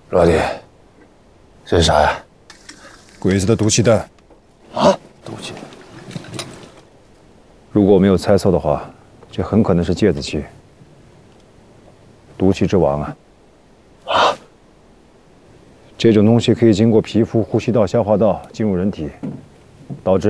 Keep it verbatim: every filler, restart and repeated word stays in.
老弟，这是啥呀？ 鬼子的毒气弹。 啊，毒气！ 如果我没有猜错的话，这很可能是芥子气。毒气之王啊！ 啊！ 这种东西可以经过皮肤、呼吸道、消化道进入人体，导致。